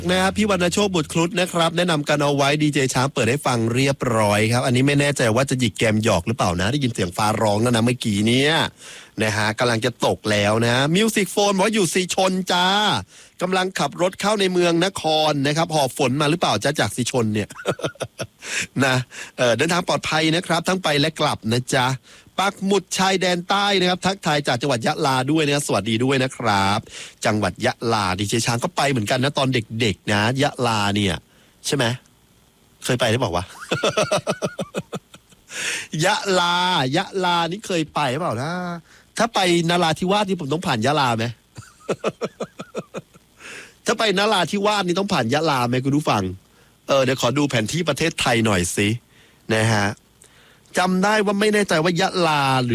นะครับพี่วรรณโชคบุตรครุฑนะครับแนะนำกันเอาไว้ดีเจช้างเปิดให้ฟังเรียบร้อยครับอันนี้ไม่แน่ใจว่าจะหยิกแกมหยอกหรือเปล่านะได้ยินเสียงฟ้าร้องแล้วนะเมื่อกี้เนี้ยนะฮะกำลังจะตกแล้วนะมิวสิกโฟนบอกว่าอยู่สีชนจ้ากำลังขับรถเข้าในเมืองนครนะครับหอบฝนมาหรือเปล่าจ้าจากสีชนเนี่ย นะเดินทางปลอดภัยนะครับทั้งไปและกลับนะจ๊ะปักหมุดชายแดนใต้นะครับทักทายจากจังหวัดยะลาด้วยนะสวัสดีด้วยนะครับจังหวัดยะลาดีเจช้างก็ไปเหมือนกันนะตอนเด็กๆนะยะลาเนี่ยใช่ไหมเคยไปหรือเปล่าวะ ยะลานี่เคยไปหรือเปล่านะถ้าไปนราธิวาสนี่ผมต้องผ่านยะลาไหม ถ้าไปนราธิวาสนี่ต้องผ่านยะลาไหมคุณผู้ฟังเดี๋ยวขอดูแผนที่ประเทศไทยหน่อยสินะฮะจำได้ว่าไม่แน่ใจว่ายะลาหรือ